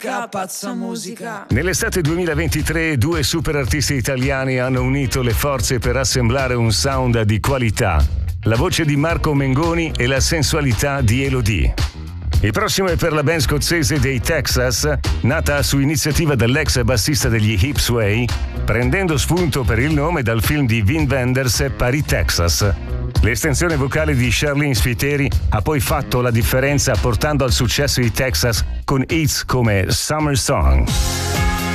Pazza musica. Nell'estate 2023 due super artisti italiani hanno unito le forze per assemblare un sound di qualità. La voce di Marco Mengoni e la sensualità di Elodie. Il prossimo è per la band scozzese dei Texas, nata su iniziativa dell'ex bassista degli Hipsway, prendendo spunto per il nome dal film di Wim Wenders Paris, Texas. L'estensione vocale di Charlene Spiteri ha poi fatto la differenza portando al successo i Texas con hits come Summer Song.